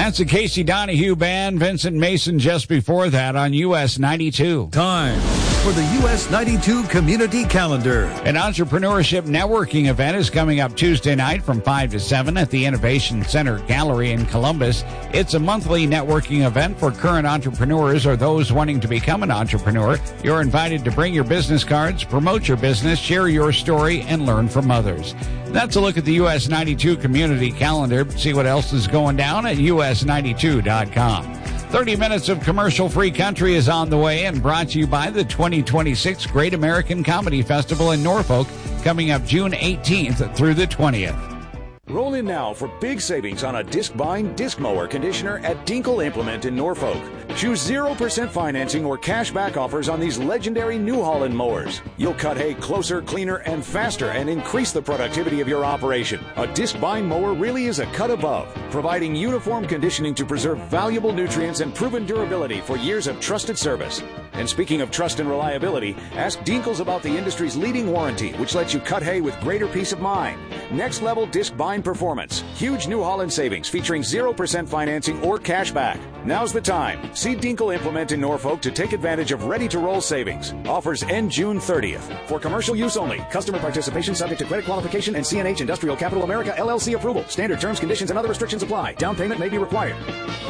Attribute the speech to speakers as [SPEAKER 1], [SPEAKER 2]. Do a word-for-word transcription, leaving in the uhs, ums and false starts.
[SPEAKER 1] That's the Casey Donahue Band. Vincent Mason just before that on U S ninety-two.
[SPEAKER 2] Time for the U S ninety-two Community Calendar.
[SPEAKER 1] An entrepreneurship networking event is coming up Tuesday night from five to seven at the Innovation Center Gallery in Columbus. It's a monthly networking event for current entrepreneurs or those wanting to become an entrepreneur. You're invited to bring your business cards, promote your business, share your story, and learn from others. That's a look at the U S ninety-two Community Calendar. See what else is going down at U S ninety-two dot com. thirty minutes of commercial-free country is on the way and brought to you by the twenty twenty-six Great American Comedy Festival in Norfolk, coming up June eighteenth through the twentieth.
[SPEAKER 3] Roll in now for big savings on a disc-bind disc mower conditioner at Dinkle Implement in Norfolk. Choose zero percent financing or cash back offers on these legendary New Holland mowers. You'll cut hay closer, cleaner, and faster and increase the productivity of your operation. A disc-bind mower really is a cut above, providing uniform conditioning to preserve valuable nutrients and proven durability for years of trusted service. And speaking of trust and reliability, ask Dinkles about the industry's leading warranty, which lets you cut hay with greater peace of mind. Next level disc bind performance. Huge New Holland savings featuring zero percent financing or cash back. Now's the time. See Dinkle Implement in Norfolk to take advantage of ready-to-roll savings. Offers end June thirtieth. For commercial use only. Customer participation subject to credit qualification and C N H Industrial Capital America L L C approval. Standard terms, conditions, and other restrictions apply. Down payment may be required.